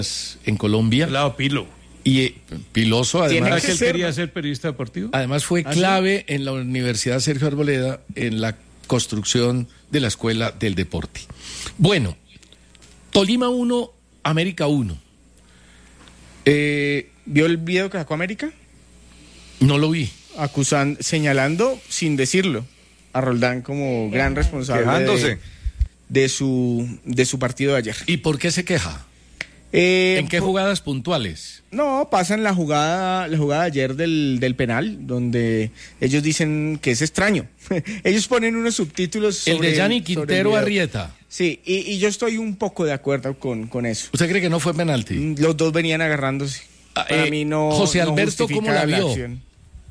en Colombia. Lado Pilo. Y piloso, además. ¿Que él quería ser periodista deportivo? Además fue clave en la Universidad Sergio Arboleda en la construcción de la Escuela del Deporte. Bueno, Tolima 1, América 1. ¿Vio el video que sacó América? No lo vi. Señalando, sin decirlo, a Roldán como gran responsable quejándose de su partido de ayer. ¿Y por qué se queja? ¿En qué jugadas puntuales? No, pasan la jugada de ayer del penal, donde ellos dicen que es extraño. Ellos ponen unos subtítulos sobre el de Gianni Quintero Arrieta. Sí, y yo estoy un poco de acuerdo con eso. ¿Usted cree que no fue penalti? Los dos venían agarrándose. Para mí no. José Alberto, no ¿cómo la vio? acción.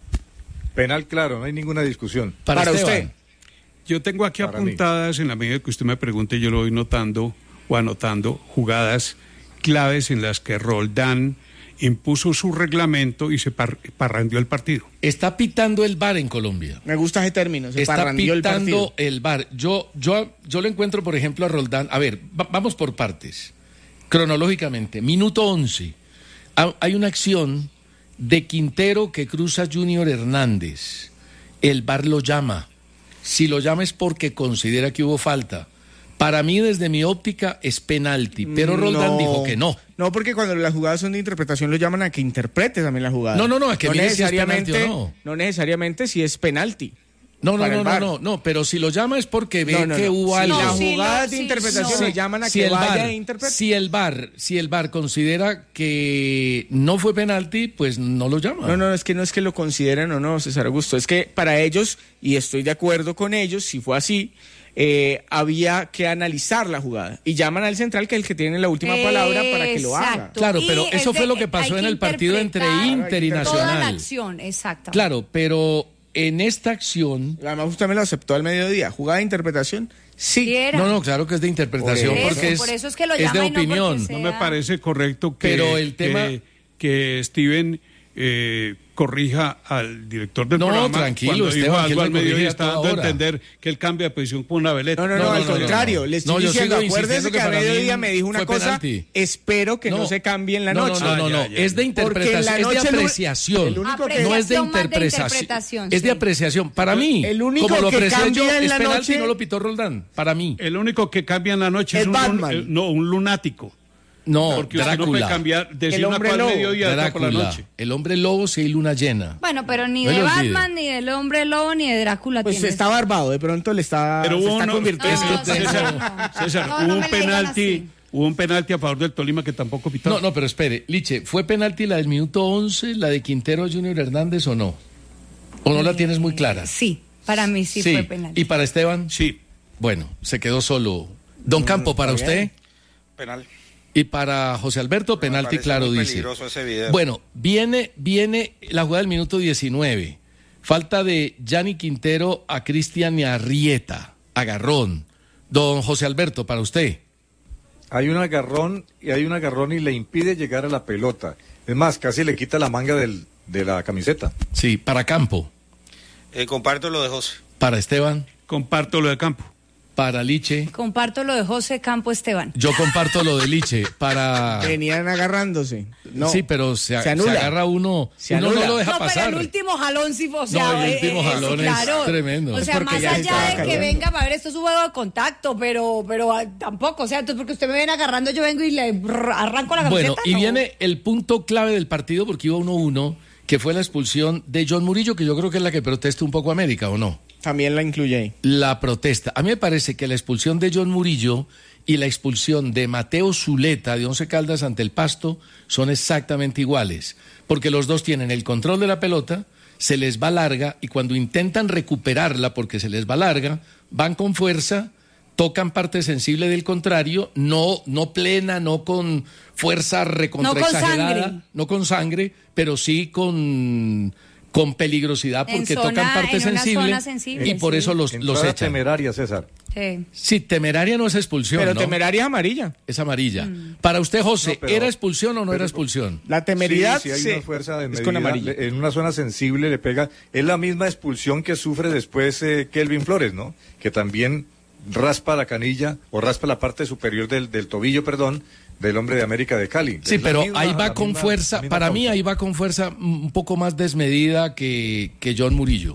Penal, claro, no hay ninguna discusión. Para usted. Yo tengo aquí Para apuntadas, en la medida que usted me pregunte, yo lo voy notando o anotando, jugadas claves en las que Roldán impuso su reglamento y se parrandió el partido. Está pitando el VAR en Colombia. Me gusta ese término, se Está parrandió el partido. pitando el VAR. Yo lo encuentro, por ejemplo, a Roldán. A ver, vamos por partes. Cronológicamente, minuto 11. Hay una acción de Quintero que cruza Junior Hernández. El VAR lo llama. Si lo llama es porque considera que hubo falta. Para mí, desde mi óptica, es penalti, pero Roldán dijo que no. No, porque cuando las jugadas son de interpretación, lo llaman a que interprete también la jugada. No, a que mire si es penalti o no. No necesariamente si es penalti. No, pero si lo llama es porque ve que hubo algo. Las jugadas de interpretación le llaman a que vaya a interpretar. Si el VAR considera que no fue penalti, pues no lo llama. No es que lo consideren o no, César Augusto. Es que para ellos, y estoy de acuerdo con ellos, si fue así, había que analizar la jugada. Y llaman al central, que es el que tiene la última palabra, para que lo haga. Claro, pero eso fue lo que pasó en el partido entre Inter y Nacional. Toda la acción, exacto. Claro, pero en esta acción... Además, usted me lo aceptó al mediodía. ¿Jugada de interpretación? Sí. No, claro que es de interpretación, porque por eso es que lo es de llama y no opinión. porque sea... No me parece correcto que, pero el tema... que Steven corrija al director del programa. Tranquilo, cuando Esteban, dijo algo que al mediodía, está está dando a entender que él cambia de posición por una veleta. No, al contrario, le estoy diciendo, acuérdese que a mediodía me dijo una cosa, penalti. Espero que no se cambie en la noche. No, es de interpretación, es de apreciación, no es de interpretación, es de apreciación. Para mí, el único como lo que aprecié yo, en es la penalti, noche, no lo pitó Roldán, para mí. El único que cambia en la noche es un lunático. No, porque Drácula. usted no puede cambiar, decir una cosa al mediodía y otra por la noche. El hombre lobo si hay luna llena. Bueno, pero ni de Batman, ni del hombre lobo, ni de Drácula pues está barbado, de pronto le está, pero se está convirtiendo. César, hubo un penalti a favor del Tolima que tampoco pitó. No, pero espere, Liche, ¿fue penalti la del minuto 11, la de Quintero Junior Hernández o no? ¿O no la tienes muy clara? Sí, para mí sí fue penalti. ¿Y para Esteban? Sí. Bueno, se quedó solo. Don Campo, ¿para usted? Penal. Y para José Alberto, penalti, claro, dice. Ese video. Bueno, viene la jugada del minuto 19. Falta de Gianni Quintero a Cristian Arrieta. Agarrón. Don José Alberto, para usted. Hay un agarrón y le impide llegar a la pelota. Es más, casi le quita la manga de la camiseta. Sí, para Campo. Comparto lo de José. Para Esteban. Comparto lo de Campo. Para Liche. Comparto lo de José Campo Esteban. Yo comparto lo de Liche. Para... Venían agarrándose. No, sí, pero se anula. Se agarra uno. Uno no lo deja pasar. Pero el último jalón sí fue. El último jalón es tremendo. O sea, más allá de que venga para ver, esto es un juego de contacto, pero tampoco. O sea, entonces porque usted me viene agarrando, yo vengo y le arranco la camiseta. Bueno, y viene el punto clave del partido, porque iba 1-1, que fue la expulsión de John Murillo, que yo creo que es la que protesta un poco América, ¿o no? También la incluye ahí. La protesta. A mí me parece que la expulsión de John Murillo y la expulsión de Mateo Zuleta de Once Caldas ante el Pasto son exactamente iguales, porque los dos tienen el control de la pelota, se les va larga y cuando intentan recuperarla porque se les va larga, van con fuerza, tocan parte sensible del contrario, no plena, no con fuerza recontraexagerada, no con sangre, pero sí con peligrosidad porque tocan parte sensible y por eso los echan. Temeraria, César. Sí, temeraria no es expulsión, pero ¿no? Temeraria es amarilla. Es amarilla. Para usted, José, ¿era expulsión o no era expulsión? La temeridad sí, hay una fuerza de medida, es con amarilla. En una zona sensible le pega. Es la misma expulsión que sufre después Kelvin Flores, ¿no? Que también raspa la canilla o raspa la parte superior del tobillo, del hombre de América de Cali. Sí, Es la pero misma- ahí va la con misma- fuerza, la misma para mí causa. ahí va con fuerza un poco más desmedida que John Murillo.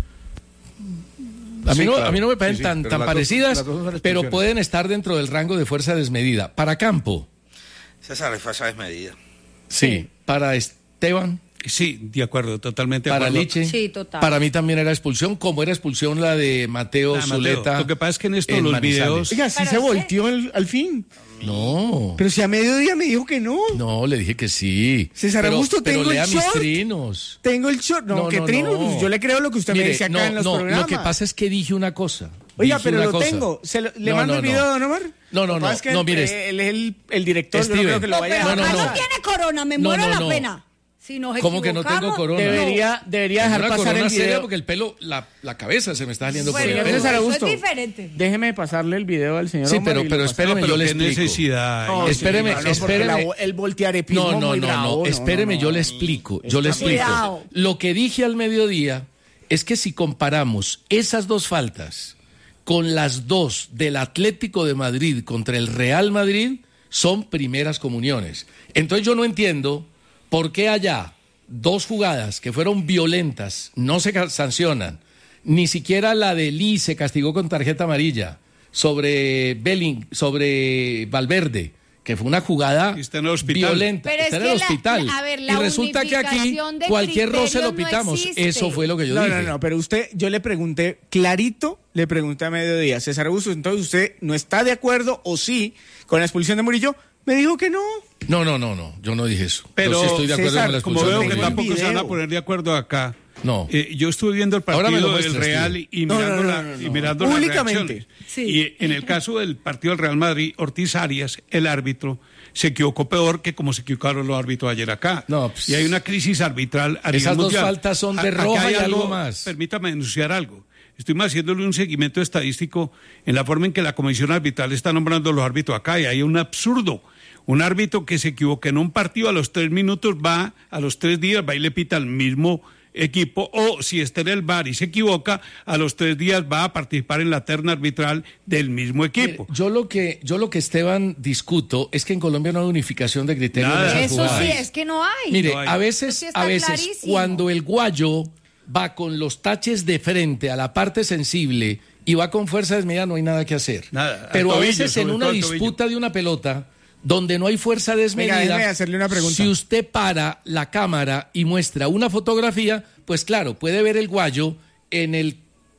A mí, Sí, no, claro. a mí no me parecen Sí, sí, tan, pero tan las dos- parecidas, las dos son pero expulsiones. pueden estar dentro del rango de fuerza desmedida. Para Campo, César, es falsa desmedida. sí. Para Esteban, Sí, de acuerdo, totalmente de para acuerdo. Liche, Sí, total. para mí también era expulsión, como era expulsión la de Mateo Ah, Mateo, Zuleta. lo que pasa es que en estos en los Manizales. videos- Oiga, sí Pero se es que- volteó al fin. No, Pero si a mediodía me dijo que no. no, le dije que sí. César pero, Augusto, pero tengo el lea mis short. trinos. Tengo el short. No, No, que no, trino. no. Pues yo le creo lo que usted me Mire, dice acá no, en los no, programas. lo que pasa es que dije una cosa. Oiga, Dije pero una lo cosa. tengo. ¿Le No, mando no, el video, no. don Omar? No, no, Lo que no, pasa es que no, mire. él es el director, yo no Steven. creo que lo No, vaya pero a no, acá no. no tiene corona, me No, muero no, la no. pena. Si nos ¿Cómo que no tengo equivocamos, corona? Debería dejar Una pasar corona el seria video. porque el pelo, la cabeza se me está saliendo Bueno, por el Señor pelo. César eso Augusto, es diferente. déjeme pasarle el video al señor Sí, Omar y lo pero pasamos. espéreme, No, yo pero le qué explico. necesidad. No, Espéreme, sí, no, porque espéreme. el voltearepismo No, muy bravo, espéreme, no, yo no. le explico, yo le Está explico. cuidado. Lo que dije al mediodía es que si comparamos esas dos faltas con las dos del Atlético de Madrid contra el Real Madrid, son primeras comuniones. Entonces yo no entiendo por qué allá dos jugadas que fueron violentas no se sancionan, ni siquiera la de Lee se castigó con tarjeta amarilla sobre sobre Valverde, que fue una jugada Está en el hospital. violenta. Pero Está es en el que hospital. a ver, la y resulta que aquí unificación de cualquier roce lo criterios no pitamos. existe. Eso fue lo que yo No, dije. no, pero yo le pregunté clarito, le pregunté a mediodía, César Augusto, entonces usted no está de acuerdo o sí con la expulsión de Murillo, me dijo que no. No, yo no dije eso. Pero, yo sí estoy de acuerdo César, con la Como expulsión veo de que tengo el Murillo. tampoco se van a video. poner de acuerdo acá. No. Yo estuve viendo el Ahora me lo partido del muestras, Real tío. y No, mirando, no. y mirando las Públicamente. reacciones. Sí. Y en el caso del partido del Real Madrid, Ortiz Arias, el árbitro, se equivocó peor que como se equivocaron los árbitros ayer acá. No, pues, y hay una crisis arbitral a esas nivel dos mundial. faltas son de Acá roja hay y algo más. Permítame denunciar algo. Estoy haciéndole un seguimiento estadístico en la forma en que la comisión arbitral está nombrando los árbitros acá y hay un absurdo. Un árbitro que se equivoque en un partido a los 3 minutos va, a los 3 días va y le pita al mismo equipo, o si está en el VAR y se equivoca, a los 3 días va a participar en la terna arbitral del mismo equipo. Yo lo que Esteban discuto es que en Colombia no hay unificación de criterios Nada. en esas Eso jugadas. sí, es que no hay. Mire, No hay. a Eso veces, sí está clarísimo. cuando el guayo va con los taches de frente a la parte sensible y va con fuerza desmedida, no hay nada que hacer. Nada, al Pero a tobillo, veces en sobre una todo al tobillo. disputa de una pelota, donde no hay fuerza desmedida, déjeme hacerle una pregunta. si usted para la cámara y muestra una fotografía, pues claro, puede ver el guayo en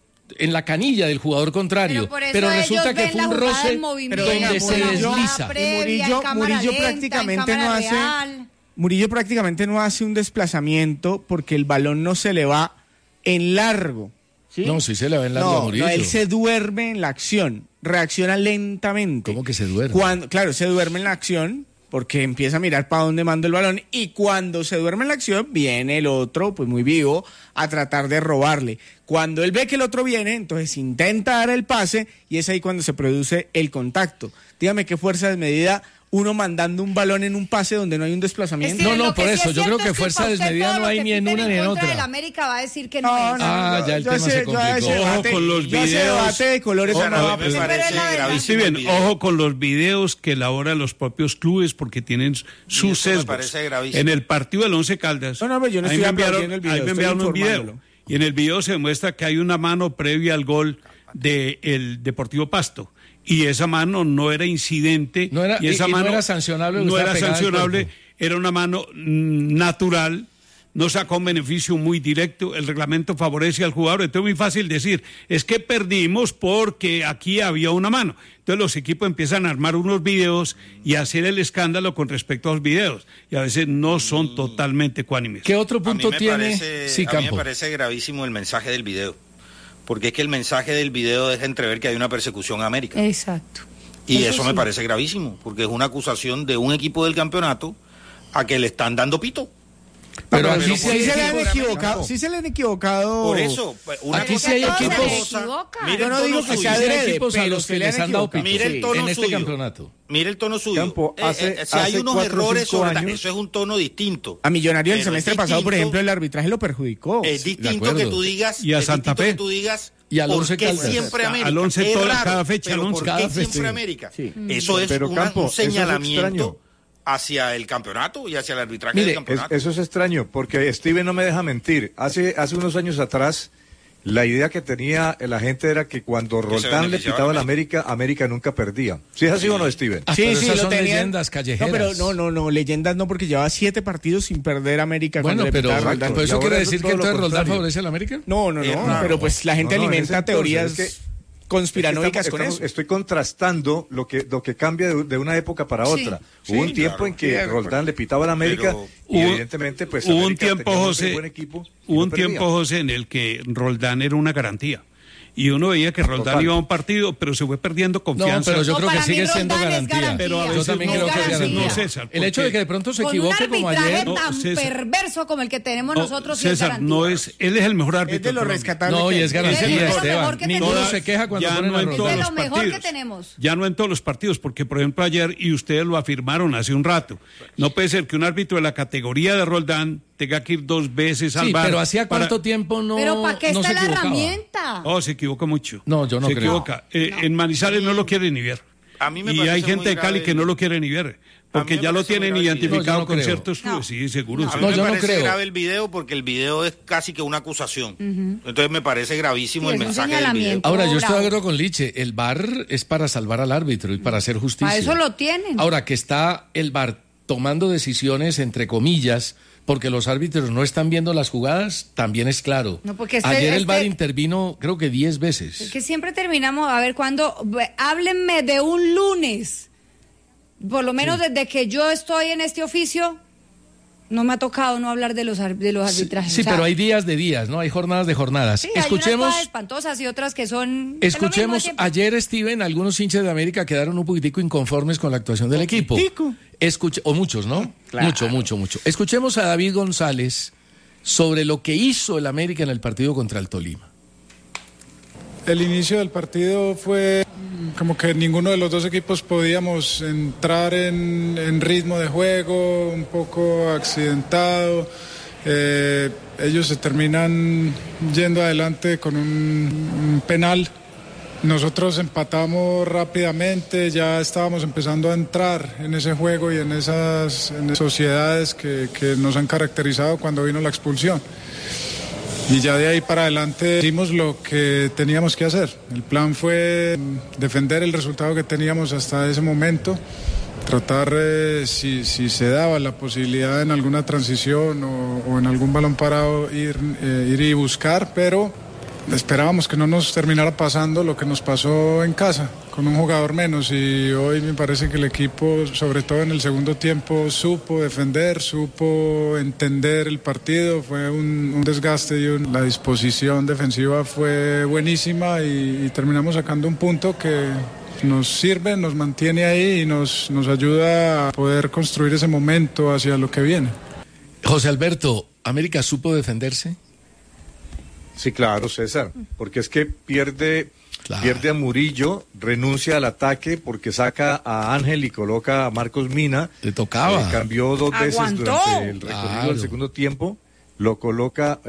la canilla del jugador contrario, Pero por eso pero resulta ellos que ven fue la un jugada roce en movimiento, donde se la jugada desliza. previa, en cámara Murillo lenta, en prácticamente cámara no hace real. Murillo prácticamente no hace un desplazamiento porque el balón no se le va en largo. ¿sí? No, sí se le va en largo a Murillo. él se duerme en la acción, reacciona lentamente. ¿Cómo que se duerme? Claro, se duerme en la acción porque empieza a mirar para dónde manda el balón y cuando se duerme en la acción viene el otro, pues muy vivo, a tratar de robarle. Cuando él ve que el otro viene, entonces intenta dar el pase y es ahí cuando se produce el contacto. Dígame qué fuerza desmedida uno mandando un balón en un pase donde no hay un desplazamiento. No, Lo que por sí eso, es yo creo cierto que es fuerza para usted desmedida todo no lo hay que ni en piten una ni en contra otra. del América va a decir que No, no es. Ah, ya el tema se yo a ese complicó. Ojo debate- con los yo a ese videos. debate de colores Ojo, no me va a a mí me prestar. parece Pero es la gravísimo. Sí, bien, el video. ojo con los videos que elaboran los propios clubes porque tienen eso sus me sesgos. parece gravísimo. En el partido del Once Caldas, No, pero yo no ahí estoy me enviaron, aplaudiendo el video, ahí me estoy enviaron un video. informándolo. Y en el video se demuestra que hay una mano previa al gol del Deportivo Pasto. Y esa mano no era incidente. No era- y esa y no mano era sancionable, No estaba era pegada al sancionable, cuerpo. era una mano natural. No sacó un beneficio muy directo, el reglamento favorece al jugador, entonces es muy fácil decir, es que perdimos porque aquí había una mano. Entonces los equipos empiezan a armar unos videos y a hacer el escándalo con respecto a los videos, y a veces no son totalmente ecuánimes. ¿Qué otro A mí punto me tiene? parece- Sí, a mí me Campo. parece gravísimo el mensaje del video. Porque es que el mensaje del video deja entrever que hay una persecución a América. Exacto. Y eso me sí. parece gravísimo, porque es una acusación de un equipo del campeonato a que le están dando pito. Pero Pero aquí sí sí se le hay han equipos. equivocado. Sí se le han equivocado. Por eso, una Aquí cosa sí hay es otra equipos- cosa. Mire Mire Yo el no tono digo que suyo. sea Sí hay adrede, equipos a pero los se que le les han han dado equivocado. pitos Mire el tono en este suyo. campeonato. Mire el tono suyo. Campo, hace- si hay hace unos 4 o errores 5 sobre años- eso es un tono distinto. A Millonario el Pero semestre es pasado, por distinto- ejemplo, el arbitraje lo perjudicó. Es de distinto acuerdo. que tú digas. Y a es Santa distinto Fe. que tú digas. Y al ¿por Once qué Caldas. siempre América? Al Once Es toda- raro, cada fecha, pero al Once. ¿por Cada qué fecha, siempre sí. América? Sí. Eso es Pero, Campo, un eso es extraño. señalamiento hacia el campeonato y hacia el arbitraje Mire, del campeonato. Eso es extraño, porque Steven no me deja mentir. Hace unos años atrás, la idea que tenía la gente era que cuando Roldán le beneficiaba pitaba a a la América, América nunca perdía. ¿Sí es así o no, Steven? Ah, pero esas son tenían. leyendas callejeras. No, pero no, leyendas no, porque llevaba 7 partidos sin perder América. Bueno, cuando le pero pitaba a Roldán. ¿pero Y eso ahora quiere es decir todo que lo entonces Roldán contrario. favorece a la América? No, Es raro. pero pues la gente No, en alimenta ese entonces, teorías es que- conspiranoicas con eso. Estoy contrastando lo que cambia de una época para Sí. otra. Hubo un tiempo claro. en que Roldán le pitaba a la América Pero y hubo- evidentemente pues hubo un América tiempo, tenía un José, buen equipo y Hubo no un perdía. tiempo, José, en el que Roldán era una garantía. Y uno veía que Roldán Total. iba a un partido, pero se fue perdiendo No, confianza. pero yo No, creo que para mí sigue siendo Roldán es garantía. garantía. Pero a Yo veces también no, creo que es garantía. garantía. no, César, El hecho de porque- que de pronto se Con un equivoque como arbitraje ayer. No, tan César. perverso como el que tenemos No, nosotros, sí es César, garantía. no es, él es el mejor árbitro. Es de lo Colombia. rescatable. No, y que- es garantía, Es de lo Esteban. mejor que Ninguno tenemos. se queja cuando Ya ponen no a en Es todos de Roldán. los lo mejor que partidos. tenemos. Ya no en todos los partidos, porque por ejemplo ayer, y ustedes lo afirmaron hace un rato, no puede ser que un árbitro de la categoría de Roldán tenga que ir 2 veces al Sí, VAR. pero ¿hacía para- cuánto tiempo no Pero ¿para qué no está se la equivocaba? herramienta? Oh, se equivoca mucho. No, yo no se creo. equivoca. En Manizales no lo quieren ni ver. A mí me Y parece hay muy gente de Cali grave. que no lo quiere ni ver. Porque A mí me ya lo parece muy tienen grave. identificado No, yo no con creo. ciertos No. clubes. Sí, seguro. A sí. mí No, me yo no parece creo. grave el video porque el video es casi que una acusación. Entonces me parece gravísimo Sí, el es un mensaje del video. señalamiento. Ahora, yo estoy Bravo. de acuerdo con Liche. El VAR es para salvar al árbitro y para hacer justicia. Para eso lo tienen. Ahora, que está el VAR tomando decisiones, entre comillas, porque los árbitros no están viendo las jugadas, también es claro. No, porque Ayer el VAR este- intervino, creo que 10 veces. Es que siempre terminamos, a ver, háblenme de un lunes. Por lo menos desde que yo estoy en este oficio, no me ha tocado no hablar de los arbitrajes. Sí, O sea, pero hay días de días, ¿no? Hay jornadas de jornadas. sí, hay unas Escuchemos, cosas espantosas y otras que son... es lo mismo escuchemos, siempre. ayer, Steven, algunos hinchas de América quedaron un poquitico inconformes con la actuación del equipo. O muchos, ¿no? Claro. Mucho. Escuchemos a David González sobre lo que hizo el América en el partido contra el Tolima. El inicio del partido fue como que ninguno de los dos equipos podíamos entrar en ritmo de juego, un poco accidentado. Ellos se terminan yendo adelante con un penal. Nosotros empatamos rápidamente, ya estábamos empezando a entrar en ese juego y en esas sociedades que nos han caracterizado cuando vino la expulsión. Y ya de ahí para adelante hicimos lo que teníamos que hacer. El plan fue defender el resultado que teníamos hasta ese momento, tratar si se daba la posibilidad en alguna transición o en algún balón parado ir y buscar, pero esperábamos que no nos terminara pasando lo que nos pasó en casa, con un jugador menos, y hoy me parece que el equipo, sobre todo en el segundo tiempo, supo defender, supo entender el partido, fue un desgaste y la disposición defensiva fue buenísima y terminamos sacando un punto que nos sirve, nos mantiene ahí y nos ayuda a poder construir ese momento hacia lo que viene. José Alberto, ¿América supo defenderse? Sí, claro, César, porque es que pierde a Murillo, renuncia al ataque porque saca a Ángel y coloca a Marcos Mina. Le tocaba. Cambió 2 veces Aguantó. durante el recorrido Claro. del segundo tiempo. Lo coloca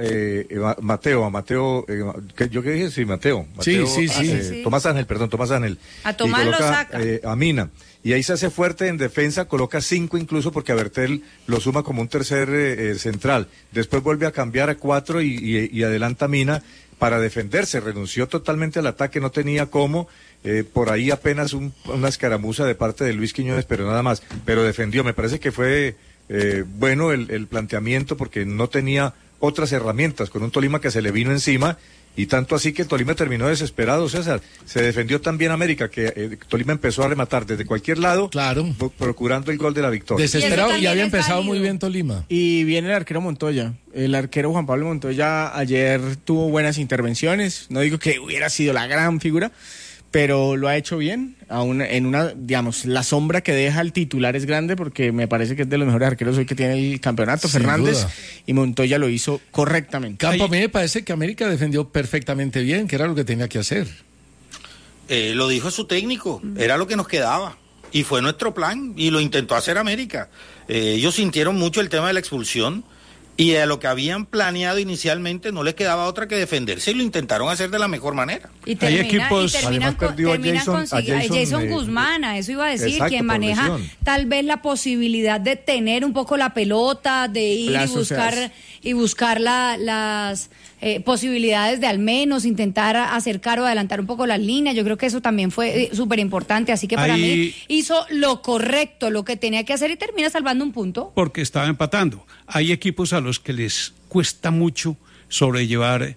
Mateo, ¿yo qué dije? Sí, Mateo. Sí. Sí. Tomás Ángel. A Tomás y lo coloca, saca. a Mina. Y ahí se hace fuerte en defensa, coloca 5 incluso porque a Bertel lo suma como un tercer central. Después vuelve a cambiar a 4 y adelanta a Mina para defenderse. Renunció totalmente al ataque, no tenía cómo. Por ahí apenas una escaramuza de parte de Luis Quiñones, pero nada más. Pero defendió, me parece que fue bueno el planteamiento porque no tenía otras herramientas con un Tolima que se le vino encima. Y tanto así que Tolima terminó desesperado, César. Se defendió también América, que Tolima empezó a rematar desde cualquier lado, Claro. procurando el gol de la victoria. Desesperado y también había es empezado válido. muy bien Tolima. Y viene el arquero Montoya. El arquero Juan Pablo Montoya ayer tuvo buenas intervenciones. No digo que hubiera sido la gran figura, pero lo ha hecho bien. Aún en una, digamos, la sombra que deja el titular es grande, porque me parece que es de los mejores arqueros hoy que tiene el campeonato, Sin Fernández, duda. y Montoya lo hizo correctamente. Campo, a mí me parece que América defendió perfectamente bien, que era lo que tenía que hacer. Lo dijo su técnico, era lo que nos quedaba. Y fue nuestro plan, y lo intentó hacer América. Ellos sintieron mucho el tema de la expulsión, y a lo que habían planeado inicialmente no les quedaba otra que defenderse, y lo intentaron hacer de la mejor manera. Y Hay equipos- terminan Además perdió a Jason Jason, Guzmán, a eso iba a decir, exacto, quien por maneja lesión. tal vez la posibilidad de tener un poco la pelota, de ir y buscar las posibilidades de al menos intentar acercar o adelantar un poco las líneas. Yo creo que eso también fue súper importante, así que para mí hizo lo correcto, lo que tenía que hacer, y termina salvando un punto. Porque estaba empatando. Hay equipos a los que les cuesta mucho sobrellevar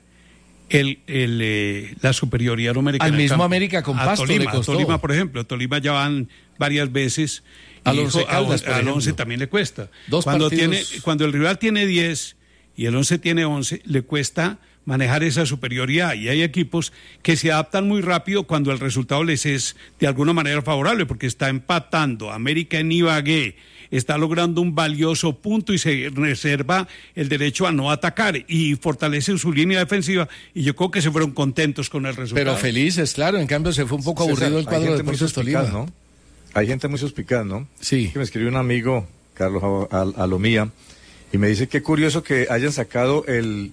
la superioridad numérica. Al en el mismo campo. América con A Pasto le costó. Tolima, por ejemplo. Tolima ya van varias veces. Al y Once Caldas, por al ejemplo. 11 también le cuesta. Dos Cuando partidos. cuando el rival tiene 10 y el 11 tiene 11, le cuesta manejar esa superioridad. Y hay equipos que se adaptan muy rápido cuando el resultado les es de alguna manera favorable, porque está empatando América en Ibagué, está logrando un valioso punto y se reserva el derecho a no atacar y fortalece su línea defensiva, y yo creo que se fueron contentos con el resultado. Pero felices, claro, en cambio se fue un poco César, aburrido el hay cuadro de gente muy Deportes Tolima. suspicaz, ¿no? Hay gente muy suspicaz, ¿no? Sí. Que me escribió un amigo, Carlos Alomía, y me dice qué curioso que hayan sacado el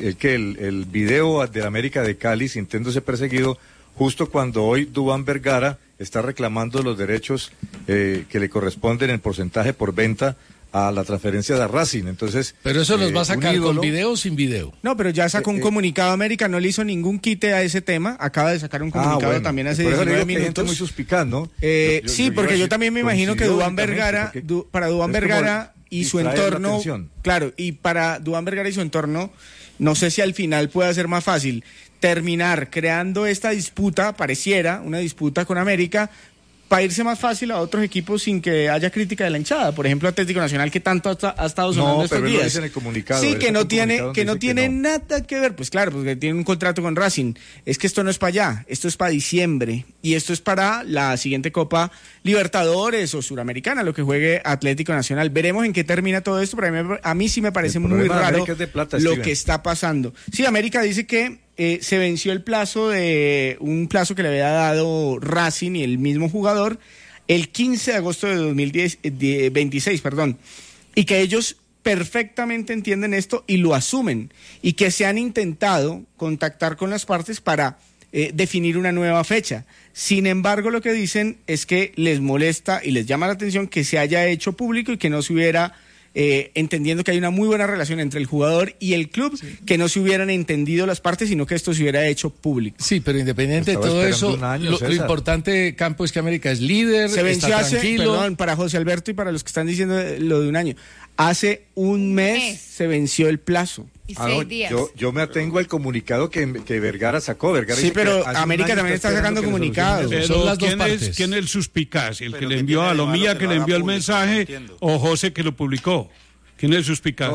video de América de Cali sintiéndose perseguido justo cuando hoy Duván Vergara está reclamando los derechos que le corresponden en porcentaje por venta a la transferencia de Racing. Entonces, Pero eso los va a un sacar ídolo- con video o sin video. No, pero ya sacó un comunicado América, no le hizo ningún quite a ese tema, acaba de sacar un comunicado bueno, también hace por eso le 19 digo que hay gente minutos. muy suspicaz, ¿no? Sí, porque yo también me imagino que Duván Vergara, para Duván Vergara y su entorno, claro, y para Duván Vergara y su entorno, no sé si al final puede ser más fácil terminar creando esta disputa, pareciera una disputa con América, para irse más fácil a otros equipos sin que haya crítica de la hinchada. Por ejemplo, Atlético Nacional, que tanto ha estado sonando No, estos pero él lo días. dice en el comunicado. Sí, él que sacó no un tiene, comunicado que no donde dice tiene no. nada que ver. Pues claro, porque tiene un contrato con Racing. Es que esto no es para allá, esto es para diciembre. Y esto es para la siguiente Copa Libertadores o Suramericana, lo que juegue Atlético Nacional. Veremos en qué termina todo esto, pero a mí sí me parece El muy problema de raro América es de plata, lo Steven. que está pasando. Sí, América dice que se venció el plazo un plazo que le había dado Racing y el mismo jugador el 15 de agosto de 2026, y que ellos perfectamente entienden esto y lo asumen, y que se han intentado contactar con las partes para definir una nueva fecha. Sin embargo, lo que dicen es que les molesta y les llama la atención que se haya hecho público y que no se hubiera, entendiendo que hay una muy buena relación entre el jugador y el club, que no se hubieran entendido las partes, sino que esto se hubiera hecho público. Sí, pero independiente de Estaba todo esperando eso, un año, lo César. importante, Campo, es que América es líder, Se venció está hace, tranquilo. perdón, para José Alberto y para los que están diciendo lo de un año, hace un mes se venció el plazo. Y Ah, no, 6 días. yo me atengo al comunicado que Vergara sacó. Vergara Sí, dice que pero hace un América año también está esperando sacando que le comunicados. solucionen Pero Son las dos ¿quién partes. es el suspicaz? ¿El Pero que le ¿qué envió tiene a de malo Lomía, que que lo le haga envió el público? mensaje, No entiendo. o José, que lo publicó? ¿Quién es el suspicaz?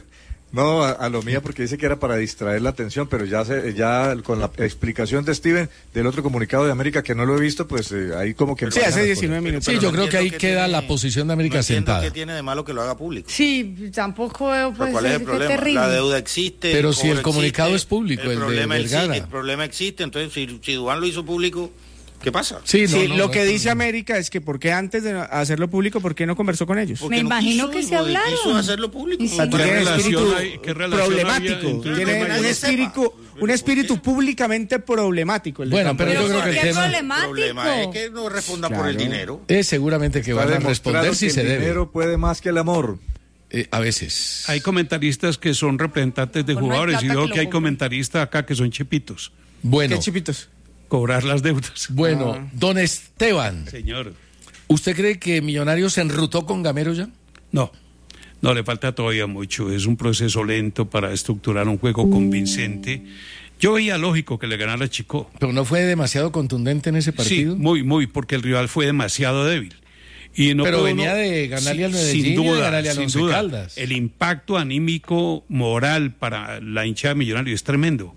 No, a lo mía porque dice que era para distraer la atención, pero ya con la explicación de Steven del otro comunicado de América que no lo he visto, pues ahí como que... Sí, hace 19 minutos. Sí, Pero yo no creo que ahí entiendo qué queda tiene- la posición de América no entiendo sentada. qué tiene de malo que lo haga público. Sí, tampoco veo, Pero pues, ¿cuál es el qué problema? terrible. La deuda existe. Pero el si el cobro comunicado existe, es público, el de problema Vergara. el problema existe, entonces si Duván lo hizo público, ¿qué pasa? Sí, Sí, no, lo no, que no, dice no. América es que porque antes de hacerlo público, ¿por qué no conversó con ellos? Porque Me imagino que se hablaron. quiso hacerlo público. Y sí. Tú ¿Qué tienes relación espíritu hay- qué relación problemático, había entre tiene que nadie un espíritu públicamente problemático. El de Bueno, Campo. pero yo creo ¿por que el qué tema- problemático? El problema es que no respondan por el Claro. dinero. Es seguramente que van a Está responder demostrado si que se el debe. dinero puede más que el amor. A veces. Hay comentaristas que son representantes de Pues no hay jugadores, y plata veo que que hay lo compre. comentaristas acá que son chipitos. Bueno, ¿Qué chipitos? Cobrar las deudas. bueno, don Esteban, Señor. ¿usted cree que Millonarios se enrutó con Gamero ya? No, le falta todavía mucho. Es un proceso lento para estructurar un juego convincente. Yo veía lógico que le ganara Chico. Pero no fue demasiado contundente en ese partido. Sí, muy, porque el rival fue demasiado débil. Y no Pero puede venía uno- de ganarle al Medellín sin y de duda, ganarle al sin Once duda. Caldas. El impacto anímico, moral para la hinchada de Millonarios es tremendo.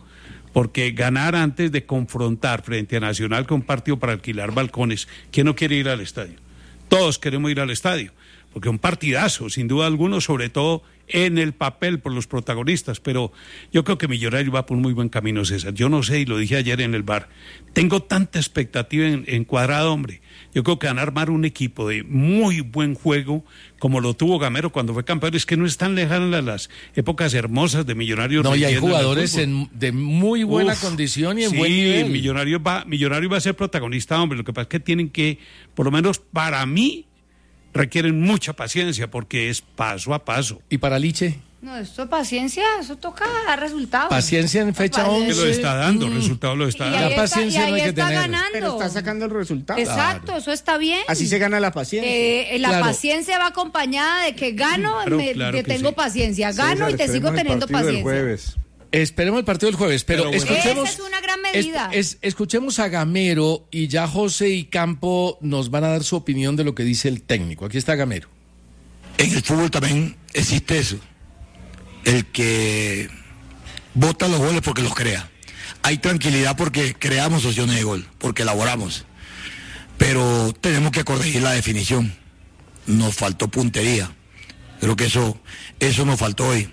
porque ganar antes de confrontar frente a Nacional con un partido para alquilar balcones, ¿quién no quiere ir al estadio? Todos queremos ir al estadio, porque un partidazo, sin duda alguna, sobre todo en el papel por los protagonistas, pero yo creo que Millonarios va por un muy buen camino, César. Yo no sé, y lo dije ayer en el bar, tengo tanta expectativa en Cuadrado, hombre. Yo creo que van a armar un equipo de muy buen juego, como lo tuvo Gamero cuando fue campeón. Es que no están lejanas las épocas hermosas de Millonarios. No, y hay jugadores de muy buena condición y en buen nivel. Millonarios va a ser protagonista, hombre. Lo que pasa es que tienen que, por lo menos para mí, requieren mucha paciencia porque es paso a paso. ¿Y para Liche? No, esto es paciencia, eso toca dar resultados. Paciencia en fecha 11. Lo está dando, resultados lo está dando. La paciencia no hay que tener. Ganando. Pero está sacando el resultado. Exacto, claro. Eso está bien. Así se gana la paciencia. La paciencia va acompañada de que gano, claro tengo paciencia. Gano y te sigo teniendo paciencia. Jueves. Esperemos el partido del jueves, pero bueno. escuchemos. Esa es una gran medida. Escuchemos a Gamero y ya José y Campo nos van a dar su opinión de lo que dice el técnico. Aquí está Gamero. En el fútbol también existe eso. El que bota los goles porque los crea. Hay tranquilidad porque creamos opciones de gol, porque elaboramos. Pero tenemos que corregir la definición. Nos faltó puntería. Creo que eso nos faltó hoy.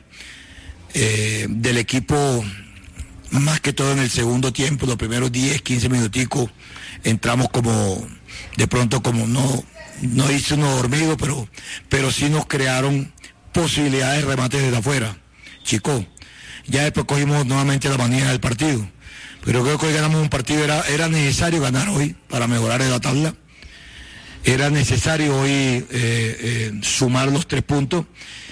Del equipo, más que todo en el segundo tiempo, los primeros 10, 15 minuticos, entramos como, de pronto como no hizo uno dormido, pero sí nos crearon posibilidades de remate desde afuera. Chico, ya después cogimos nuevamente la manía del partido, pero creo que hoy ganamos un partido, era necesario ganar hoy para mejorar en la tabla, era necesario hoy sumar los 3 puntos,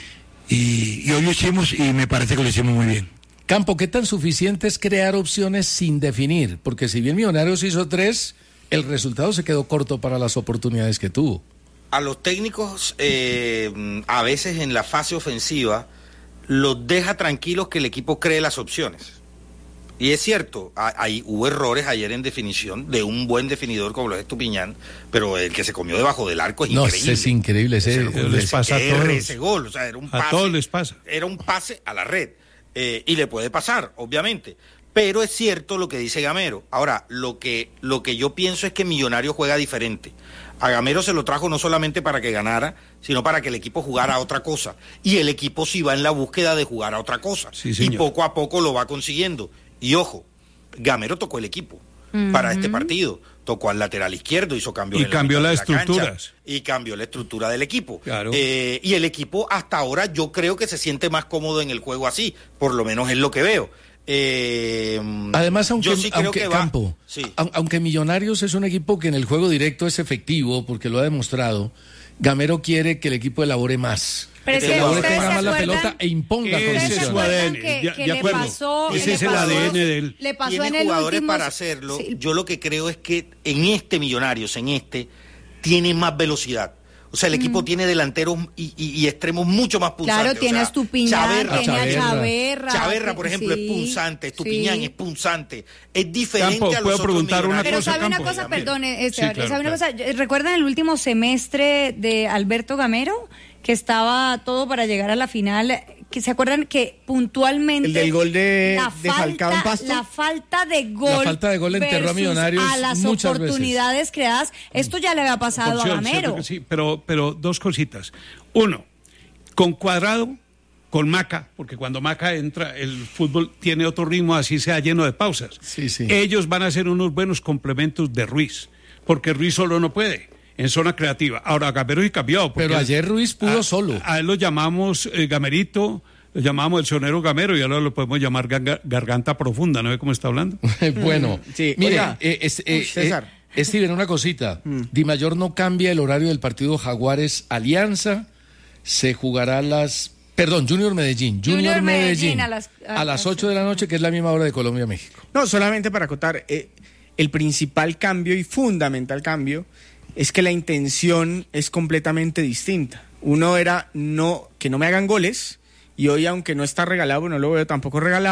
y hoy lo hicimos y me parece que lo hicimos muy bien. Campo, ¿qué tan suficiente es crear opciones sin definir? Porque si bien Millonarios hizo 3, el resultado se quedó corto para las oportunidades que tuvo. A los técnicos, a veces en la fase ofensiva, los deja tranquilos que el equipo cree las opciones. Y es cierto, hubo errores ayer en definición de un buen definidor como lo es Estupiñán, pero el que se comió debajo del arco es increíble. No, es increíble. Les pasa a todos. Ese gol, o sea, era un pase, a todos les pasa. Era un pase a la red. Y le puede pasar, obviamente. Pero es cierto lo que dice Gamero. Ahora, lo que yo pienso es que Millonarios juega diferente. A Gamero se lo trajo no solamente para que ganara, sino para que el equipo jugara a otra cosa. Y el equipo sí va en la búsqueda de jugar a otra cosa. Sí, y poco a poco lo va consiguiendo. Y ojo, Gamero tocó el equipo para este partido. Tocó al lateral izquierdo, hizo cambios. Y cambió las estructuras. Cancha, y cambió la estructura del equipo. Claro. Y el equipo hasta ahora yo creo que se siente más cómodo en el juego así. Por lo menos es lo que veo. Además, Campo, aunque Millonarios es un equipo que en el juego directo es efectivo, porque lo ha demostrado, Gamero quiere que el equipo elabore más. Pero que elabore, tenga más la pelota e imponga condiciones. condiciones. Ese es su ADN, de acuerdo. Ese es el ADN de él. Le pasó tiene en el jugadores último... para hacerlo. Sí. Yo lo que creo es que en este Millonarios, tiene más velocidad. O sea, el equipo tiene delanteros y extremos mucho más punzantes. Claro, tiene a Estupiñán, tiene a Chaverra, por ejemplo, es punzante. Estupiñán es punzante. Es diferente Campo, a los ¿puedo otros preguntar una Pero cosa, sabe una Campo? cosa, perdone, Claro, ¿sabe una cosa? ¿Recuerdan el último semestre de Alberto Gamero? Que estaba todo para llegar a la final, que se acuerdan que puntualmente el del gol de Falcao en Pasto, la falta de gol enterró a Millonarios a las oportunidades creadas, esto ya le había pasado a Gamero. Sí, pero 2 cositas. 1, con Cuadrado, con Maca, porque cuando Maca entra, el fútbol tiene otro ritmo, así sea lleno de pausas. Sí. Ellos van a ser unos buenos complementos de Ruiz, porque Ruiz solo no puede. En zona creativa. Ahora, Gamero y cambió. Pero ayer Ruiz pudo solo. A él lo llamamos Gamerito, lo llamamos el sonero Gamero y ahora lo podemos llamar garganta profunda, ¿no ve cómo está hablando? Bueno, sí, mire, César. Steven, una cosita. Di Mayor no cambia el horario del partido Jaguares Alianza. Se jugará Junior Medellín. Junior Medellín a las 8 de la noche, que es la misma hora de Colombia-México. No, solamente para acotar, el principal cambio y fundamental cambio es que la intención es completamente distinta. Uno era que no me hagan goles, y hoy, aunque no está regalado, no lo veo tampoco regalado,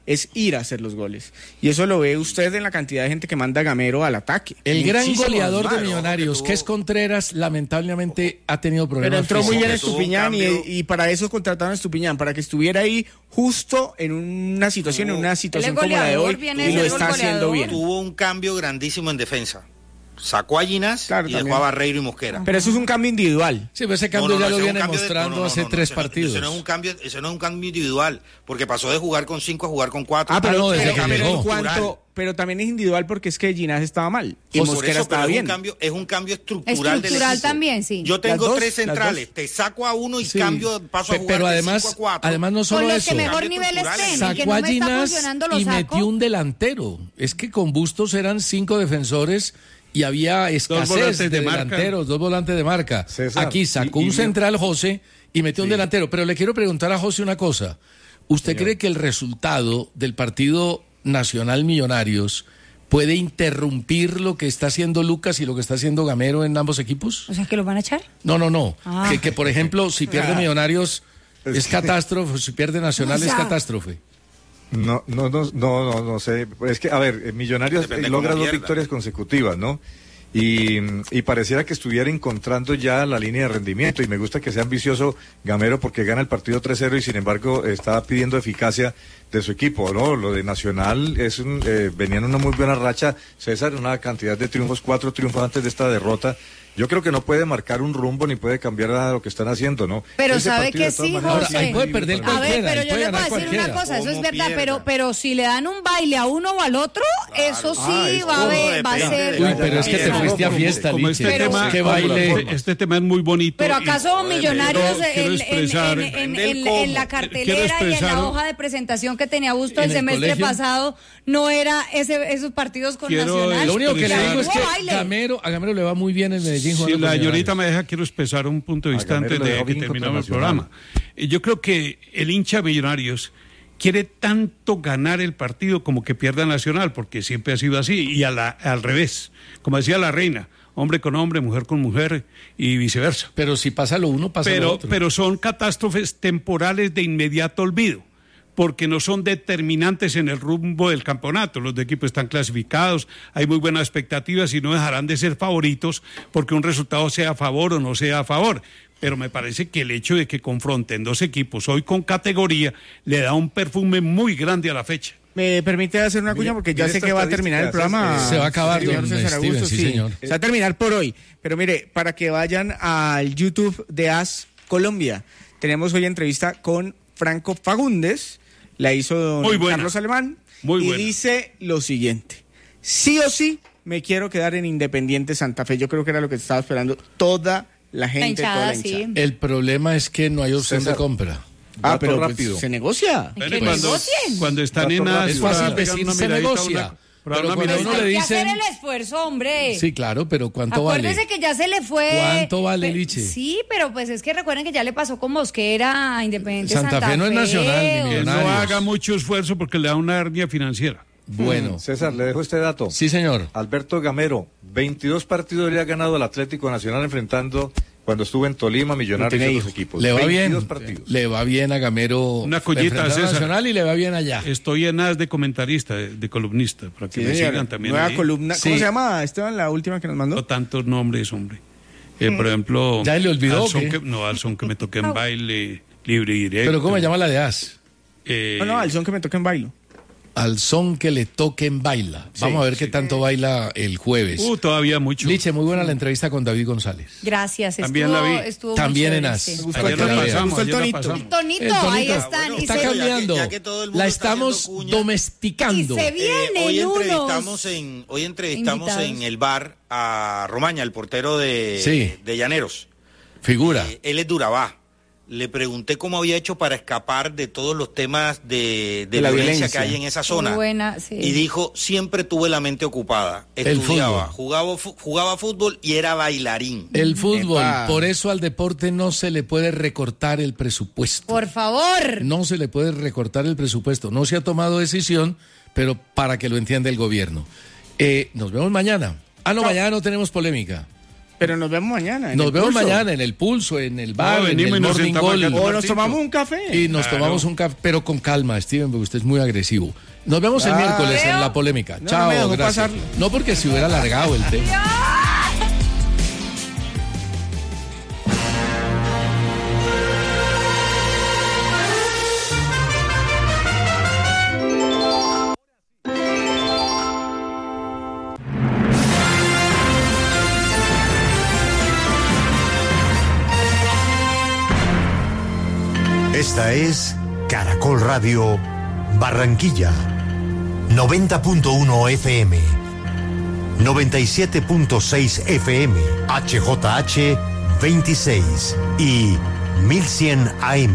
es ir a hacer los goles. Y eso lo ve usted en la cantidad de gente que manda a Gamero al ataque. El gran goleador de Millonarios, que es Contreras, lamentablemente ha tenido problemas. Pero entró muy bien Estupiñán cambio... y para eso contrataron a Estupiñán, para que estuviera ahí justo en una situación como la de hoy, y lo está haciendo bien. Tuvo un cambio grandísimo en defensa. Sacó a Ginás y dejó a Barreiro y Mosquera. Pero eso es un cambio individual. Sí, pero ese cambio ya lo viene mostrando hace 3 partidos. Eso no es un cambio individual, porque pasó de jugar con 5 a jugar con 4. Pero también es individual porque es que Ginás estaba mal y Mosquera estaba bien. Es un cambio estructural del equipo. También, sí. Yo tengo 3 centrales, te saco a uno y paso a jugar pero además, de 5 a 4. Además no solo eso. Que mejor nivel estén, sacó a Ginás y metió un delantero. Es que con Bustos eran 5 defensores y había escasez de delanteros, 2 volantes de marca. César, aquí sacó un central, José, y metió un delantero. Pero le quiero preguntar a José una cosa. ¿Usted cree que el resultado del partido Nacional Millonarios puede interrumpir lo que está haciendo Lucas y lo que está haciendo Gamero en ambos equipos? O sea, ¿que los van a echar? No. Que por ejemplo, si pierde Millonarios es catástrofe, si pierde Nacional es catástrofe. No sé. Es que, a ver, Millonarios logra 2 victorias consecutivas, ¿no? Y pareciera que estuviera encontrando ya la línea de rendimiento, y me gusta que sea ambicioso Gamero porque gana el partido 3-0 y sin embargo está pidiendo eficacia de su equipo, ¿no? Lo de Nacional venían una muy buena racha, César, una cantidad de triunfos, 4 triunfos antes de esta derrota. Yo creo que no puede marcar un rumbo ni puede cambiar nada de lo que están haciendo, ¿no? Pero sabe que sí, José. Ahí puede perder cualquiera. A ver, pero yo le voy a decir una cosa, eso es verdad, pero si le dan un baile a uno o al otro, eso sí va a ser... Uy, pero es que te fuiste a fiesta, Liche. ¿Qué baile? Este tema es muy bonito. Pero ¿acaso Millonarios en la cartelera y en la hoja de presentación que tenía Bustos el semestre pasado no era esos partidos con Nacional? Lo único que le digo es que a Gamero le va muy bien en Medellín. Si la señorita me deja, quiero expresar un punto de vista antes de que terminemos el programa. Yo creo que el hincha de Millonarios quiere tanto ganar el partido como que pierda Nacional, porque siempre ha sido así, y al revés. Como decía la reina, hombre con hombre, mujer con mujer y viceversa. Pero si pasa lo uno, pasa lo otro. Pero son catástrofes temporales de inmediato olvido, porque no son determinantes en el rumbo del campeonato. Los de equipo están clasificados, hay muy buenas expectativas y no dejarán de ser favoritos porque un resultado sea a favor o no sea a favor. Pero me parece que el hecho de que confronten 2 equipos hoy con categoría le da un perfume muy grande a la fecha. ¿Me permite hacer una cuña? Porque ya sé que va a terminar el programa. Se va a acabar, señor César Augusto, sí, señor. Se va a terminar por hoy. Pero mire, para que vayan al YouTube de AS Colombia, tenemos hoy entrevista con Franco Fagundes, la hizo don Carlos Alemán, y dice lo siguiente: sí o sí me quiero quedar en Independiente Santa Fe. Yo creo que era lo que estaba esperando toda la gente, toda la hinchada. El problema es que no hay opción de compra. Pero rápido. Se negocia. Cuando están en es fácil decir se negocia. Pero cuando uno le dice... hacer el esfuerzo, hombre. Sí, claro, pero ¿cuánto vale? Acuérdese que ya se le fue... ¿Cuánto vale, Liche? Sí, pero pues es que recuerden que ya le pasó con Mosquera a Independiente Santa Fe. Santa Fe no es Nacional ni Millonarios. No haga mucho esfuerzo porque le da una hernia financiera. Bueno. César, le dejo este dato. Sí, señor. Alberto Gamero, 22 partidos le ha ganado al Atlético Nacional enfrentando... Cuando estuvo en Tolima, Millonarios y otros equipos. Le va bien. Partidos. Le va bien a Gamero. Una collita, César. Nacional y le va bien allá. Estoy en as de comentarista, de columnista, para que me sigan también. Nueva columna. ¿Cómo se llama, Esteban, la última que nos mandó? No tantos nombres, hombre. Por ejemplo... ¿Ya le olvidó? Al son que me toque en baile, libre y directo. ¿Pero cómo se llama la de as? Al son que me toque en bailo. Al son que le toquen baila. Vamos a ver qué tanto baila el jueves. Todavía mucho. Liche, muy buena la entrevista con David González. Gracias. También la vi. Estuvo también en AS. Me gustó el tonito. El tonito, ahí están. Está cambiando. La estamos domesticando. Y se viene hoy entrevistamos en el bar a Romaña, el portero de Llaneros. Figura. Él es Durabá. Le pregunté cómo había hecho para escapar de todos los temas de la violencia que hay en esa zona. Y dijo, siempre tuve la mente ocupada. Estudiaba, jugaba fútbol y era bailarín. El fútbol, por eso al deporte no se le puede recortar el presupuesto. Por favor. No se le puede recortar el presupuesto. No se ha tomado decisión, pero para que lo entienda el gobierno. Nos vemos mañana. Mañana no tenemos polémica. Pero nos vemos mañana. Nos vemos mañana en el Pulso, en el bar, en el Morning Gol. O nos tomamos un café. Y nos tomamos un café, pero con calma, Steven, porque usted es muy agresivo. Nos vemos el miércoles en La Polémica. Chao, gracias. No porque se hubiera alargado el tema. Esta es Caracol Radio Barranquilla, 90.1 FM, 97.6 FM, HJH 26 y 1100 AM,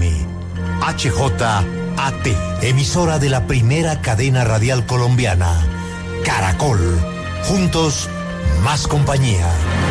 HJAT, emisora de la primera cadena radial colombiana, Caracol, juntos, más compañía.